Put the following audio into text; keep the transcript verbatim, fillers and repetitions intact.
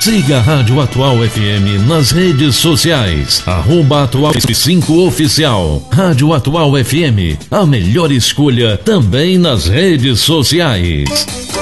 Siga a Rádio Atual F M nas redes sociais. Arroba Atual cinco Oficial. Rádio Atual F M, a melhor escolha também nas redes sociais.